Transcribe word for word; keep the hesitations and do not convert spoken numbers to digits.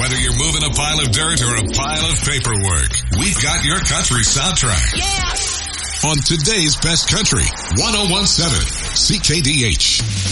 Whether you're moving a pile of dirt or a pile of paperwork, we've got your country soundtrack. Yeah! On today's Best Country, one oh one point seven C K D H.